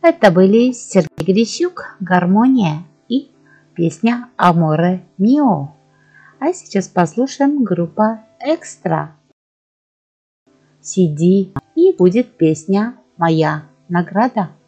Это были Сергей Грищук, «Гармония» и песня «Аморе Мио». А сейчас послушаем группа «Экстра». Сиди, и будет песня «Моя награда».